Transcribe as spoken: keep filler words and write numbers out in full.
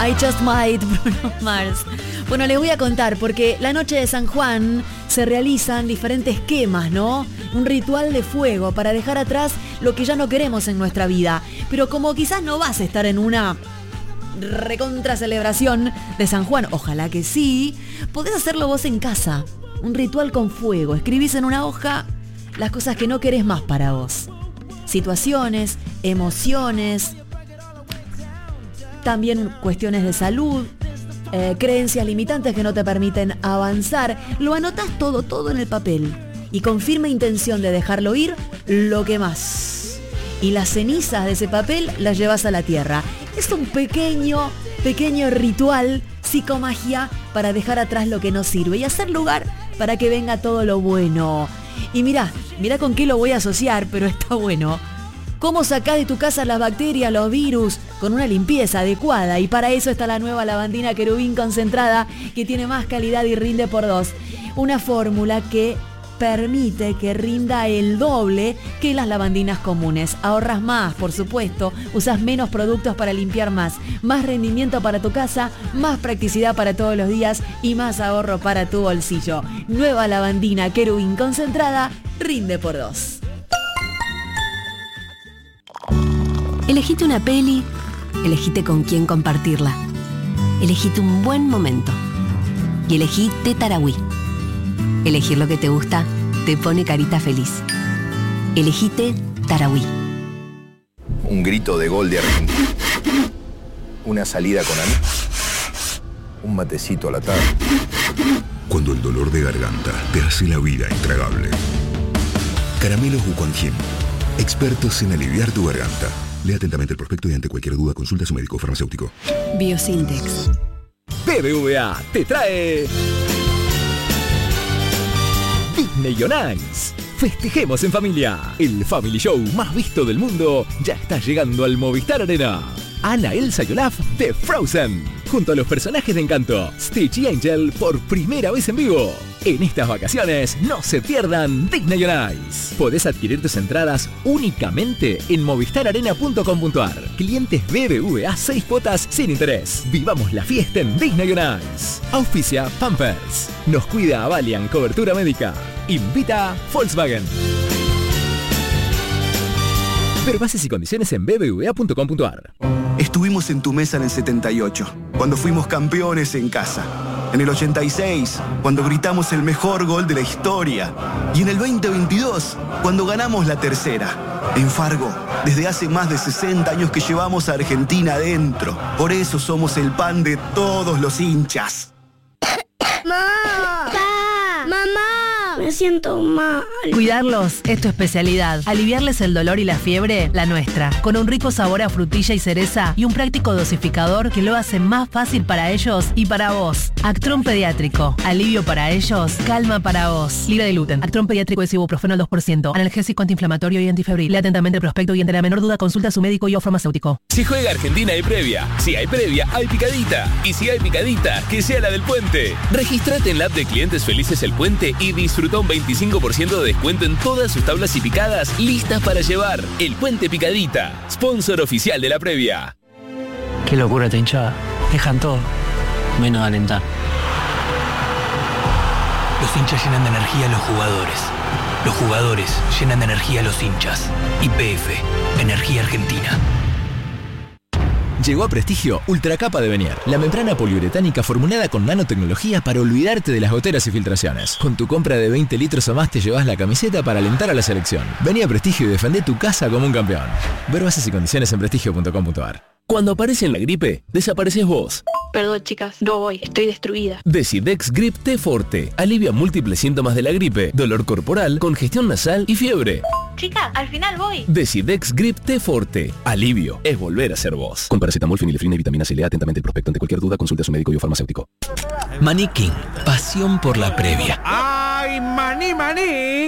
I Just Might, Bruno Mars. Bueno, les voy a contar, porque la noche de San Juan se realizan diferentes quemas, ¿no? Un ritual de fuego para dejar atrás lo que ya no queremos en nuestra vida. Pero como quizás no vas a estar en una recontra celebración de San Juan, ojalá que sí, podés hacerlo vos en casa. Un ritual con fuego. Escribís en una hoja las cosas que no querés más para vos. Situaciones, emociones, también cuestiones de salud, eh, creencias limitantes que no te permiten avanzar. Lo anotás todo, todo en el papel. Y con firme intención de dejarlo ir, lo quemás. Y las cenizas de ese papel las llevas a la tierra. Es un pequeño, pequeño ritual, psicomagia, para dejar atrás lo que no sirve y hacer lugar para que venga todo lo bueno. Y mirá, mirá con qué lo voy a asociar, pero está bueno. ¿Cómo sacás de tu casa las bacterias, los virus, con una limpieza adecuada? Y para eso está la nueva lavandina Querubín concentrada, que tiene más calidad y rinde por dos. Una fórmula que permite que rinda el doble que las lavandinas comunes. Ahorras más, por supuesto, usas menos productos para limpiar más, más rendimiento para tu casa, más practicidad para todos los días y más ahorro para tu bolsillo. Nueva lavandina Querubín concentrada, rinde por dos. Elegite una peli, elegite con quién compartirla. Elegite un buen momento. Y elegí Té Tarahui. Elegir lo que te gusta te pone carita feliz. Elegite Tarahui. Un grito de gol de Argentina. Una salida con amigos. Un matecito a la tarde. Cuando el dolor de garganta te hace la vida intragable. Caramelos Wuquanjin. Expertos en aliviar tu garganta. Lea atentamente el prospecto y ante cualquier duda consulta a su médico farmacéutico. Biosintex. B B V A te trae Disney on Ice. Festejemos en familia. El Family Show más visto del mundo ya está llegando al Movistar Arena. Anna, Elsa y Olaf de Frozen, junto a los personajes de Encanto, Stitch y Angel, por primera vez en vivo. En estas vacaciones no se pierdan Disney on Ice. Podés adquirir tus entradas únicamente en movistar arena punto com punto ar. Clientes B B V A, seis cuotas sin interés. Vivamos la fiesta en Disney on Ice. Auspicia Pampers. Nos cuida Avalian, cobertura médica. Invita Volkswagen. Ver bases y condiciones en b b v a punto com punto ar. Estuvimos en tu mesa en el setenta y ocho, cuando fuimos campeones en casa. En el ochenta y seis, cuando gritamos el mejor gol de la historia. Y en el veinte veintidós, cuando ganamos la tercera. En Fargo, desde hace más de sesenta años que llevamos a Argentina adentro. Por eso somos el pan de todos los hinchas. ¡Mamá! ¡Pa! ¡Mamá! Me siento mal. Cuidarlos es tu especialidad. Aliviarles el dolor y la fiebre, la nuestra. Con un rico sabor a frutilla y cereza y un práctico dosificador que lo hace más fácil para ellos y para vos. Actron Pediátrico. Alivio para ellos, calma para vos. Libre de gluten. Actron Pediátrico es ibuprofeno al dos por ciento. Analgésico, antiinflamatorio y antifebril. Lea atentamente el prospecto y ante la menor duda consulta a su médico y o farmacéutico. Si juega Argentina hay previa. Si hay previa, hay picadita. Y si hay picadita, que sea la del Puente. Regístrate en la app de Clientes Felices El Puente y disfruta un veinticinco por ciento de descuento en todas sus tablas y picadas listas para llevar. El Puente Picadita, sponsor oficial de la previa. Qué locura esta hinchada. Dejan todo, menos alentar. Los hinchas llenan de energía a los jugadores. Los jugadores llenan de energía a los hinchas. Y P F, Energía Argentina. Llegó a Prestigio Ultracapa de Venier, la membrana poliuretánica formulada con nanotecnología para olvidarte de las goteras y filtraciones. Con tu compra de veinte litros o más te llevas la camiseta para alentar a la selección. Vení a Prestigio y defendé tu casa como un campeón. Ver bases y condiciones en prestigio punto com punto ar. Cuando aparece la gripe, desapareces vos. Perdón, chicas, no voy, estoy destruida. Decidex Grip T Forte alivia múltiples síntomas de la gripe, dolor corporal, congestión nasal y fiebre. Chicas, al final voy. Decidex Grip T Forte. Alivio es volver a ser vos. Con paracetamol, fenilefrina y vitamina C. Lea atentamente el prospecto. Ante cualquier duda, consulte a su médico y o farmacéutico. Maní King, pasión por la previa. ¡Ay, maní, maní!